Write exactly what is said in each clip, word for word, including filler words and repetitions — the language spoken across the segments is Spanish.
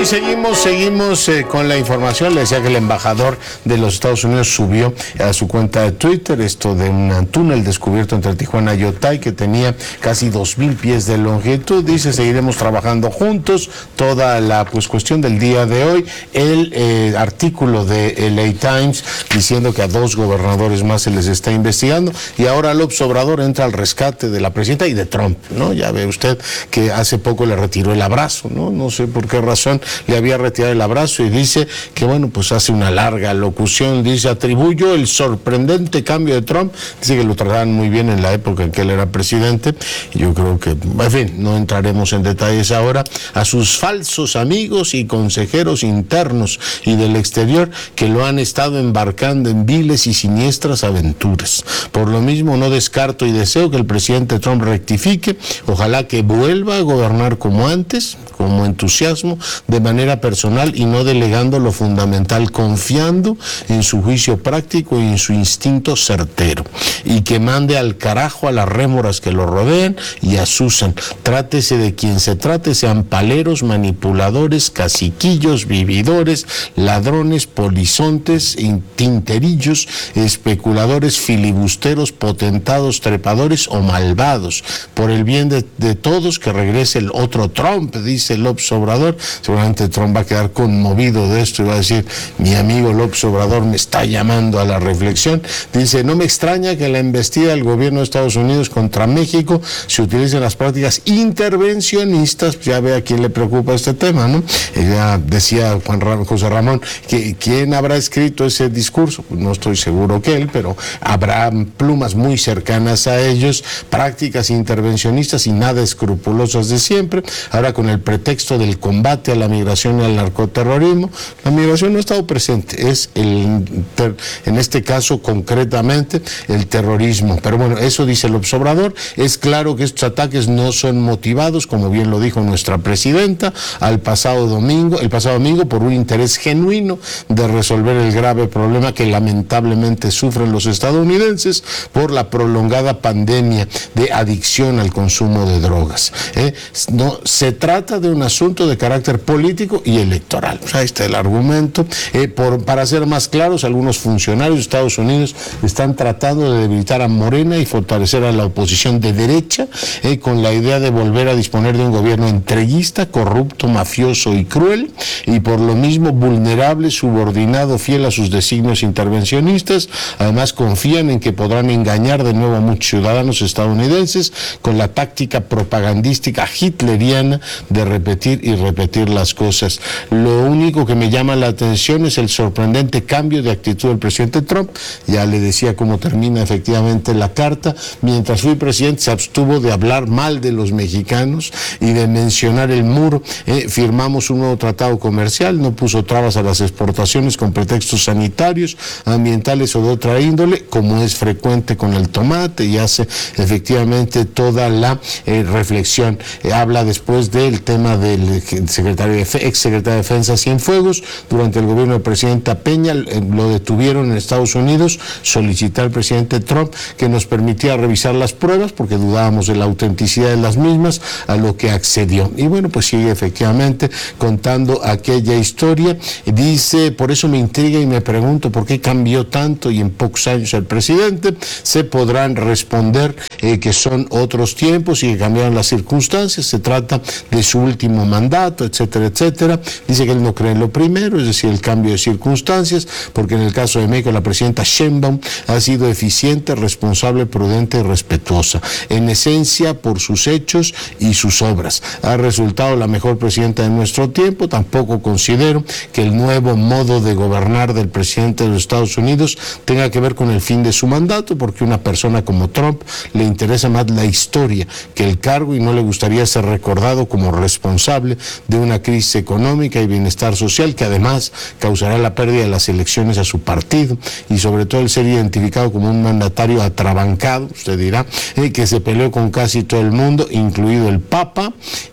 y seguimos, seguimos eh, con la información. Le decía que el embajador de los Estados Unidos subió a su cuenta de Twitter esto de un túnel descubierto entre Tijuana y Otay que tenía casi dos mil pies de longitud. Dice, seguiremos trabajando juntos. Toda la pues cuestión del día de hoy, el eh, artículo de L A Times diciendo que a dos gobernadores más se les está investigando, y ahora López Obrador entra al rescate de la presidenta y de Trump, ¿no? Ya ve usted que hace poco le retiró el abrazo, ¿no? No sé por qué razón le había retirado el abrazo, y dice que, bueno, pues hace una larga locución, dice, atribuyo el sorprendente cambio de Trump, dice que lo trataban muy bien en la época en que él era presidente, y yo creo que, en fin, no entraremos en detalles ahora, a sus falsos amigos y consejeros internos y del exterior que lo han estado embarcando en viles y siniestras aventuras. Por lo mismo, no descarto y deseo que el presidente Trump rectifique, ojalá que vuelva a gobernar como antes, como entusiasmo, de manera personal y no delegando lo fundamental, confiando en su juicio práctico y en su instinto certero, y que mande al carajo a las rémoras que lo rodean y a Susan. Trátese de quien se trate, sean paleros, manipuladores, caciquillos, vividores, ladrones, polizontes, tinterillos, especuladores, filibusteros, potentados, trepadores o malvados. Por el bien de, de todos, que regrese el otro Trump, dice López Obrador. Seguramente Trump va a quedar conmovido de esto y va a decir, mi amigo López Obrador me está llamando a la reflexión. Dice, no me extraña que la embestida del gobierno de Estados Unidos contra México se utilicen las prácticas intervencionistas. Ya ve a quién le preocupa este tema, ¿no? Ya decía Juan Ram- José Ramón, que ¿quién habrá escrito ese discurso? Pues no estoy seguro que él, pero habrá plumas muy cercanas a ellos, prácticas intervencionistas y nada escrupulosas de siempre. Ahora, con el pretexto del combate a la migración y al narcoterrorismo, la migración no ha estado presente, es el, en este caso concretamente el terrorismo. Pero bueno, eso dice el observador. Es claro que estos ataques no son motivados, como bien lo dijo nuestra presidenta, al pasado domingo, el pasado domingo, por un interés genuino de resolver el grave problema que lamentablemente sufren los estadounidenses por la prolongada pandemia de adicción al consumo de drogas. ¿eh? No, se trata de un asunto de carácter político y electoral. O sea, ahí está el argumento. Eh, por, para ser más claros, algunos funcionarios de Estados Unidos están tratando de debilitar a Morena y fortalecer a la oposición de derecha, eh, con la idea de volver a disponer de un gobierno entreguista, corrupto, mafioso y cruel, y por lo mismo vulnerable, subordinado, fiel a sus designios intervencionistas. Además, confían en que podrán engañar de nuevo a muchos ciudadanos estadounidenses con la táctica propagandística hitleriana de repetir y repetir las cosas. Lo único que me llama la atención es el sorprendente cambio de actitud del presidente Trump. Ya le decía cómo termina efectivamente la carta. Mientras fui presidente, se abstuvo de hablar mal de los mexicanos y de mencionar el muro. Eh, firmamos un nuevo tratado comercial, no puso trabas a las exportaciones con pretextos sanitarios, ambientales o de otra índole, como es frecuente con el tomate, y hace efectivamente toda la eh, reflexión. Eh, habla después del tema del secretario de, ex secretario de Defensa Cienfuegos. Durante el gobierno del presidente Peña eh, lo detuvieron en Estados Unidos, solicitar al presidente Trump que nos permitiera revisar las pruebas porque dudábamos de la autenticidad de las mismas, a lo que accedió. Y bueno, pues sigue efectivamente contando aquella historia. Dice, por eso me intriga y me pregunto por qué cambió tanto y en pocos años el presidente. Se podrán responder eh, que son otros tiempos y que cambiaron las circunstancias, se trata de su último mandato, etcétera, etcétera. Dice que él no cree en lo primero, es decir, el cambio de circunstancias, porque en el caso de México la presidenta Sheinbaum ha sido eficiente, responsable, prudente y respetuosa. En esencia, por sus hechos y sus obras. Ha resultado la mejor presidenta de nuestro tiempo. Tampoco considero que el nuevo modo de gobernar del presidente de los Estados Unidos tenga que ver con el fin de su mandato, porque a una persona como Trump le interesa más la historia que el cargo y no le gustaría ser recordado como responsable de una crisis económica y bienestar social que además causará la pérdida de las elecciones a su partido, y sobre todo el ser identificado como un mandatario atrabancado, usted dirá, eh, que se peleó con casi todo el mundo, incluido el Papa,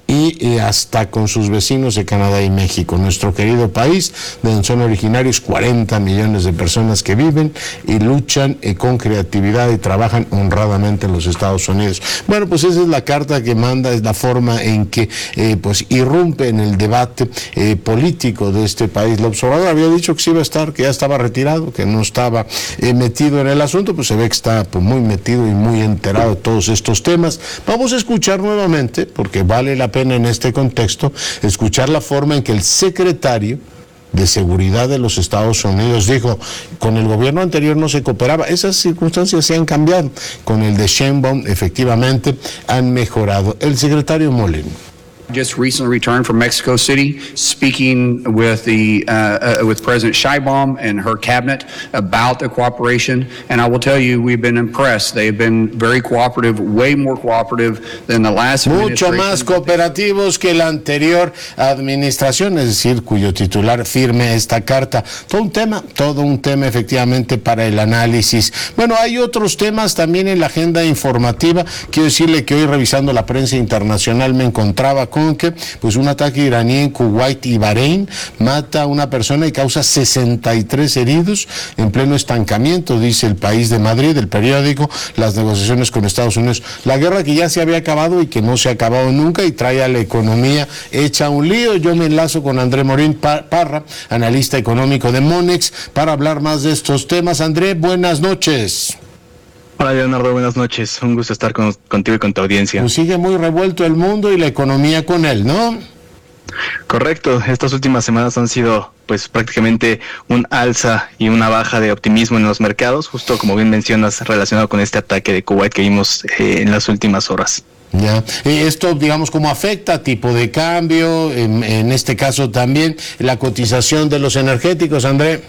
y eh, hasta con sus vecinos de Canadá y México. Nuestro querido país, de donde son originarios cuarenta millones de personas que viven y luchan eh, con creatividad y trabajan honradamente en los Estados Unidos. Bueno, pues esa es la carta que manda, es la forma en que eh, pues irrumpe en el debate eh, político de este país. López Obrador había dicho que sí iba a estar, que ya estaba retirado, que no estaba eh, metido en el asunto, pues se ve que está pues, muy metido y muy enterado de todos estos temas. Vamos a escuchar nuevamente, porque vale la pena en este contexto, escuchar la forma en que el secretario de Seguridad de los Estados Unidos dijo, con el gobierno anterior no se cooperaba, esas circunstancias se han cambiado, con el de Sheinbaum efectivamente han mejorado. El secretario Molina. Just recently returned from Mexico City, speaking with the uh, uh, with President Sheinbaum and her cabinet about the cooperation. And I will tell you, we've been impressed. They've been very cooperative, way more cooperative than the last Mucho más cooperativos que la anterior administración, es decir, cuyo titular firme esta carta. Todo un tema, todo un tema efectivamente para el análisis. Bueno, hay otros temas también en la agenda informativa. Quiero decirle que hoy, revisando la prensa internacional, me encontraba con que pues un ataque iraní en Kuwait y Bahrein mata a una persona y causa sesenta y tres heridos en pleno estancamiento, dice El País de Madrid, el periódico, las negociaciones con Estados Unidos. La guerra que ya se había acabado y que no se ha acabado nunca y trae a la economía hecha un lío. Yo me enlazo con André Morín Parra, analista económico de Monex, para hablar más de estos temas. André, buenas noches. Hola Leonardo, buenas noches. Un gusto estar con, contigo y con tu audiencia. Pues sigue muy revuelto el mundo y la economía con él, ¿no? Correcto. Estas últimas semanas han sido pues prácticamente un alza y una baja de optimismo en los mercados, justo como bien mencionas, relacionado con este ataque de Kuwait que vimos eh, en las últimas horas. Ya, esto digamos cómo afecta tipo de cambio, en, en este caso también la cotización de los energéticos, André.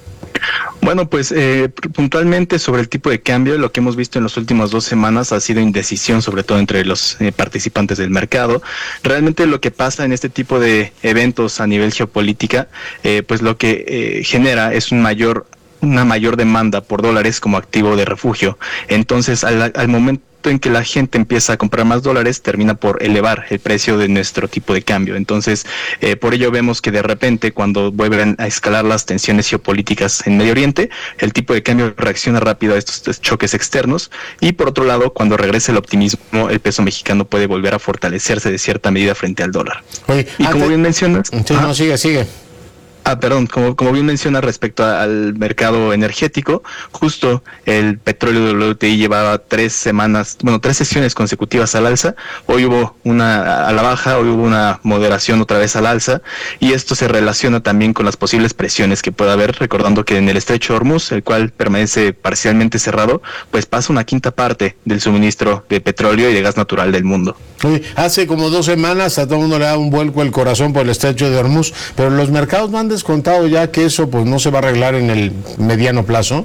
Bueno, pues eh, puntualmente sobre el tipo de cambio, lo que hemos visto en las últimas dos semanas ha sido indecisión, sobre todo entre los eh, participantes del mercado. Realmente lo que pasa en este tipo de eventos a nivel geopolítica, eh, pues lo que eh, genera es un mayor una mayor demanda por dólares como activo de refugio. Entonces, al, al momento en que la gente empieza a comprar más dólares, termina por elevar el precio de nuestro tipo de cambio. Entonces, eh, por ello vemos que de repente, cuando vuelven a escalar las tensiones geopolíticas en Medio Oriente, el tipo de cambio reacciona rápido a estos choques externos, y por otro lado, cuando regrese el optimismo, el peso mexicano puede volver a fortalecerse de cierta medida frente al dólar. Oye, y como te... bien mencionas... Sí, no, sigue, sigue. Ah, perdón, como, como bien menciona respecto a, al mercado energético, justo el petróleo W T I llevaba tres semanas, bueno, tres sesiones consecutivas al alza. Hoy hubo una a la baja, hoy hubo una moderación otra vez al alza, y esto se relaciona también con las posibles presiones que pueda haber, recordando que en el estrecho de Hormuz, el cual permanece parcialmente cerrado, pues pasa una quinta parte del suministro de petróleo y de gas natural del mundo. Oye, hace como dos semanas a todo el mundo le da un vuelco el corazón por el estrecho de Hormuz, pero los mercados no han descontado ya que eso pues no se va a arreglar en el mediano plazo.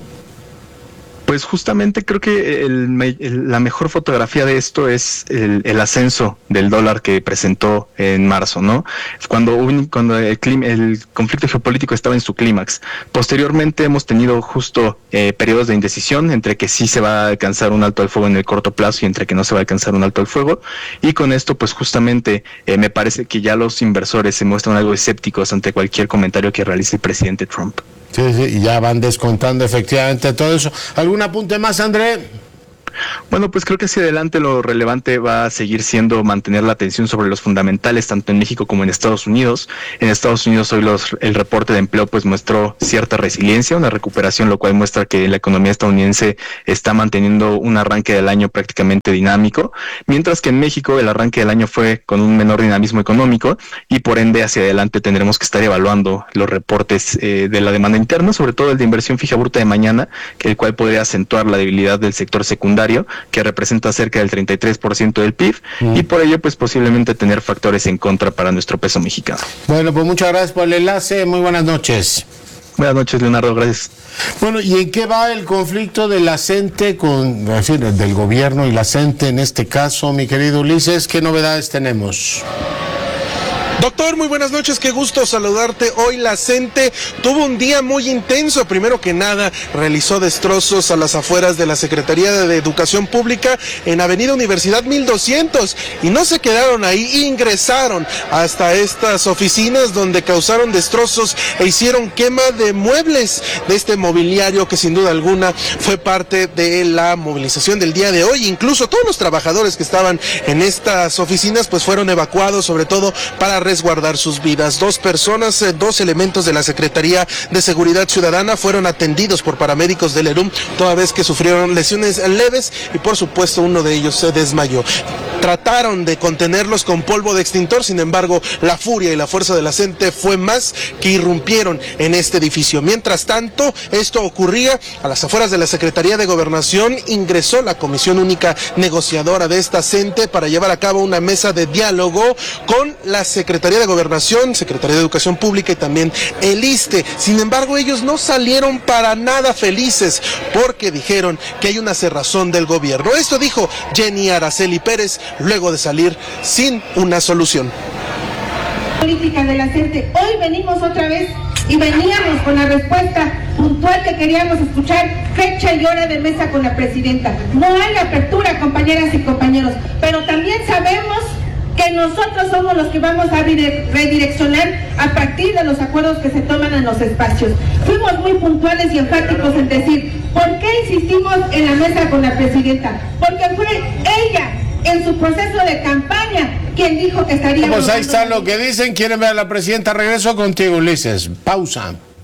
Pues justamente creo que el, el, la mejor fotografía de esto es el, el ascenso del dólar que presentó en marzo, ¿no? Cuando, un, cuando el, clima, el conflicto geopolítico estaba en su clímax. Posteriormente hemos tenido justo eh, periodos de indecisión entre que sí se va a alcanzar un alto al fuego en el corto plazo y entre que no se va a alcanzar un alto al fuego. Y con esto, pues justamente eh, me parece que ya los inversores se muestran algo escépticos ante cualquier comentario que realice el presidente Trump. Sí, sí, y ya van descontando efectivamente todo eso. ¿Algún apunte más, André? Bueno, pues creo que hacia adelante lo relevante va a seguir siendo mantener la atención sobre los fundamentales, tanto en México como en Estados Unidos. En Estados Unidos hoy los, el reporte de empleo pues muestró cierta resiliencia, una recuperación, lo cual muestra que la economía estadounidense está manteniendo un arranque del año prácticamente dinámico, mientras que en México el arranque del año fue con un menor dinamismo económico, y por ende hacia adelante tendremos que estar evaluando los reportes eh, de la demanda interna, sobre todo el de inversión fija bruta de mañana, que el cual podría acentuar la debilidad del sector secundario, que representa cerca del treinta y tres por ciento del P I B, mm. y por ello pues posiblemente tener factores en contra para nuestro peso mexicano. Bueno, pues muchas gracias por el enlace, muy buenas noches. Buenas noches, Leonardo, gracias. Bueno, ¿y en qué va el conflicto de la CENTE con, es decir, del gobierno y la CENTE en este caso, mi querido Ulises? ¿Qué novedades tenemos? Doctor, muy buenas noches, qué gusto saludarte. Hoy la CENTE tuvo un día muy intenso. Primero que nada, realizó destrozos a las afueras de la Secretaría de Educación Pública en Avenida Universidad mil doscientos. Y no se quedaron ahí, ingresaron hasta estas oficinas donde causaron destrozos e hicieron quema de muebles de este mobiliario que sin duda alguna fue parte de la movilización del día de hoy. Incluso todos los trabajadores que estaban en estas oficinas pues fueron evacuados, sobre todo para resguardar sus vidas. Dos personas, eh, dos elementos de la Secretaría de Seguridad Ciudadana fueron atendidos por paramédicos del ERUM, toda vez que sufrieron lesiones leves y por supuesto uno de ellos se desmayó. Trataron de contenerlos con polvo de extintor, sin embargo la furia y la fuerza de la CENTE fue más, que irrumpieron en este edificio. Mientras tanto, esto ocurría a las afueras de la Secretaría de Gobernación. Ingresó la Comisión Única Negociadora de esta CENTE para llevar a cabo una mesa de diálogo con la Secretaría de Gobernación, Secretaría de Educación Pública y también el ISSSTE. Sin embargo, ellos no salieron para nada felices porque dijeron que hay una cerrazón del gobierno. Esto dijo Jenny Araceli Pérez luego de salir sin una solución. Política de la CENTE. Hoy venimos otra vez y veníamos con la respuesta puntual que queríamos escuchar, fecha y hora de mesa con la presidenta. No hay apertura, compañeras y compañeros, pero también sabemos que nosotros somos los que vamos a redireccionar a partir de los acuerdos que se toman en los espacios. Fuimos muy puntuales y enfáticos en decir, ¿por qué insistimos en la mesa con la presidenta? Porque fue ella, en su proceso de campaña, quien dijo que estaría... Pues ahí está lo que dicen. ¿Quieren ver a la presidenta? Regreso contigo, Ulises. Pausa.